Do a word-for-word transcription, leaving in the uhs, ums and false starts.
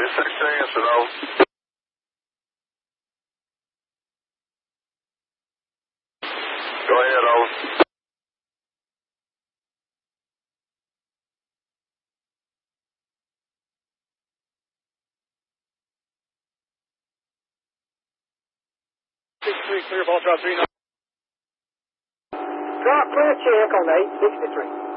two sixteen, it's an over. Go ahead, over. six three, clear, ball drop three nine. Drop clear check on eight sixty-three.